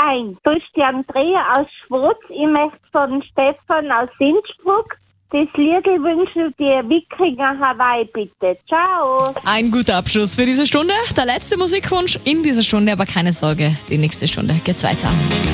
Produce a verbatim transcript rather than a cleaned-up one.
ein. Da ist die Andrea aus Schwotz. Ich möchte von Stefan aus Innsbruck das Liedl wünschen, die Wikinger Hawaii, bitte. Ciao. Ein guter Abschluss für diese Stunde. Der letzte Musikwunsch in dieser Stunde, aber keine Sorge, die nächste Stunde geht's weiter.